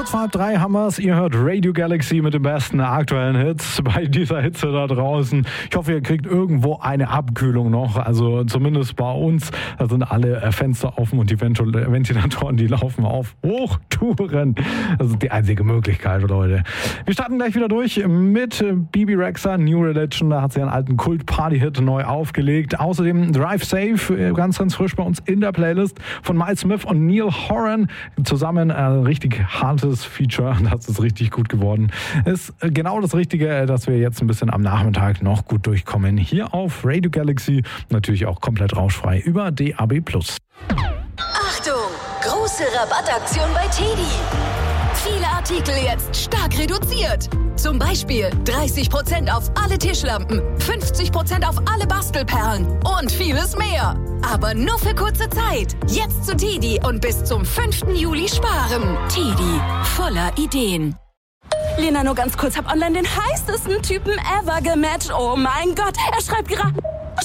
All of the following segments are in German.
Kurz vor 3 haben wir es. Ihr hört Radio Galaxy mit den besten aktuellen Hits bei dieser Hitze da draußen. Ich hoffe, ihr kriegt irgendwo eine Abkühlung noch. Also zumindest bei uns. Da sind alle Fenster offen und die Ventilatoren, die laufen auf Hochtouren. Das ist die einzige Möglichkeit, Leute. Wir starten gleich wieder durch mit Bebe Rexha, New Religion. Da hat sie einen alten Kult-Party-Hit neu aufgelegt. Außerdem Drive Safe, ganz frisch bei uns in der Playlist von Miles Smith und Neil Horan. Zusammen ein richtig hartes Feature. Das ist richtig gut geworden. Ist genau das Richtige, dass wir jetzt ein bisschen am Nachmittag noch gut durchkommen. Hier auf Radio Galaxy. Natürlich auch komplett rauschfrei über DAB+. Achtung! Große Rabattaktion bei TEDi. Viele Artikel jetzt stark reduziert. Zum Beispiel 30% auf alle Tischlampen, 50% auf alle Bastelperlen und vieles mehr. Aber nur für kurze Zeit. Jetzt zu TEDi und bis zum 5. Juli sparen. TEDi, voller Ideen. Lena, nur ganz kurz, hab online den heißesten Typen ever gematcht. Oh mein Gott, er schreibt gerade... Oh,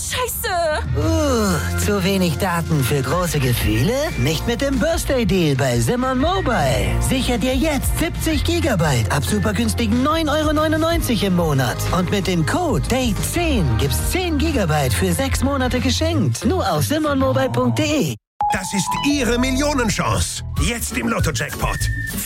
Scheiße! Zu wenig Daten für große Gefühle? Nicht mit dem Birthday-Deal bei Simon Mobile. Sicher dir jetzt 70 GB ab super günstigen 9,99 € im Monat. Und mit dem Code DATE10 gibt's 10 GB für 6 Monate geschenkt. Nur auf simonmobile.de. Das ist Ihre Millionenchance. Jetzt im Lotto-Jackpot.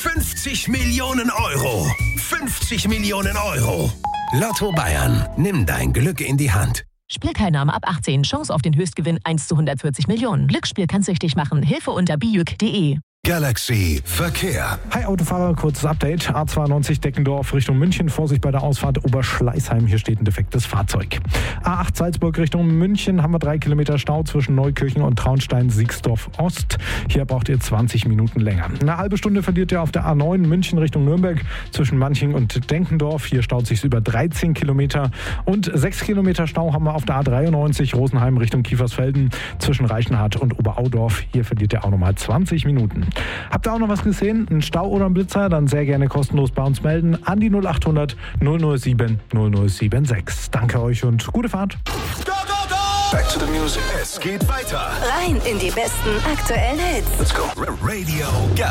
50 Millionen Euro. 50 Millionen Euro. Lotto Bayern. Nimm dein Glück in die Hand. Spielteilnahme ab 18. Chance auf den Höchstgewinn 1 zu 140 Millionen. Glücksspiel kann süchtig machen. Hilfe unter biuk.de. Galaxy Verkehr. Hi Autofahrer, kurzes Update. A92 Deckendorf Richtung München. Vorsicht bei der Ausfahrt Oberschleißheim. Hier steht ein defektes Fahrzeug. A8 Salzburg Richtung München haben wir 3 Kilometer Stau zwischen Neukirchen und Traunstein-Siegsdorf Ost. Hier braucht ihr 20 Minuten länger. Eine halbe Stunde verliert ihr auf der A9 München Richtung Nürnberg zwischen Manching und Denkendorf. Hier staut sich über 13 Kilometer. Und 6 Kilometer Stau haben wir auf der A93 Rosenheim Richtung Kiefersfelden zwischen Reichenhart und Oberaudorf. Hier verliert ihr auch nochmal 20 Minuten. Habt ihr auch noch was gesehen? Ein Stau oder ein Blitzer? Dann sehr gerne kostenlos bei uns melden an die 0800 007 0076. Danke euch und gute Fahrt. Go, go, go! Back to the music. Es geht weiter. Rein in die besten aktuellen Hits. Let's go. Radio